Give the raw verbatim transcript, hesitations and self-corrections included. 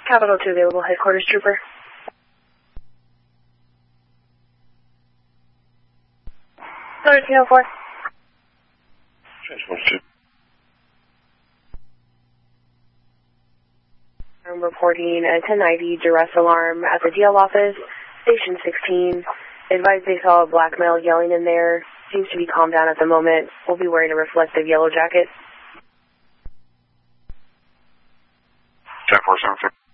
Capital two available, headquarters trooper. thirteen oh four. I'm reporting a ten ninety duress alarm at the D L office, station sixteen. Advised they saw a black male yelling in there. Seems to be calmed down at the moment. We'll be wearing a reflective yellow jacket. ten four seven six.